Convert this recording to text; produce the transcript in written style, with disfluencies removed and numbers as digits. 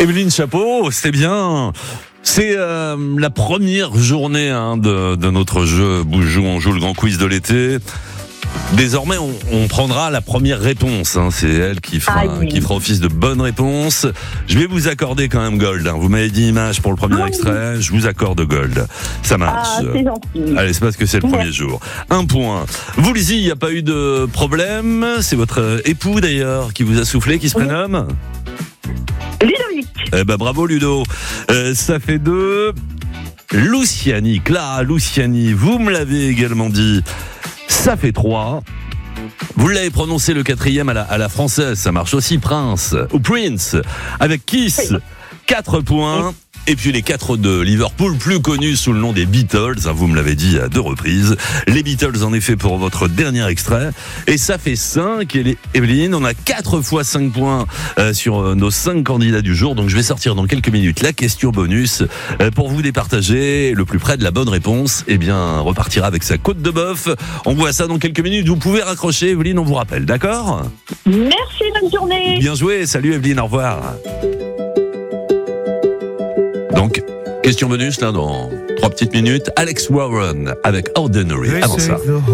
Evelyne Chapeau, c'est bien. C'est la première journée de notre jeu Bouge Joue. On joue le grand quiz de l'été. Désormais, on prendra la première réponse. C'est elle qui fera office de bonne réponse. Je vais vous accorder quand même Gold. Vous m'avez dit image pour le premier extrait. Je vous accorde Gold. Ça marche. C'est gentil. Allez, c'est parce que c'est le premier jour. 1 point. Vous, Lizzie, il n'y a pas eu de problème. C'est votre époux d'ailleurs qui vous a soufflé, qui se prénomme Ludovic. Eh ben, bravo Ludo. Ça fait 2. Luciani, Clara Luciani, vous me l'avez également dit. Ça fait 3. Vous l'avez prononcé le 4e à la française, ça marche aussi, Prince ou Prince, avec Kiss, 4 points. Et puis les 4 de Liverpool, plus connus sous le nom des Beatles, vous me l'avez dit à 2 reprises. Les Beatles, en effet, pour votre dernier extrait. Et ça fait 5, et Evelyne, on a 4 fois 5 points sur nos 5 candidats du jour. Donc je vais sortir dans quelques minutes la question bonus pour vous départager. Le plus près de la bonne réponse, repartira avec sa côte de bœuf. On voit ça dans quelques minutes. Vous pouvez raccrocher, Evelyne, on vous rappelle, d'accord ? Merci, bonne journée. Bien joué, salut Evelyne, au revoir. Donc, question bonus, dans 3 petites minutes. Alex Warren avec Ordinary. Avant ça.